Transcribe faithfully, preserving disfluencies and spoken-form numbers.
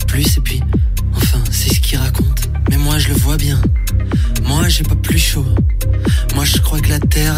plus et puis, enfin, c'est ce qu'il raconte. Mais moi je le vois bien, moi j'ai pas plus chaud. Moi je crois que la terre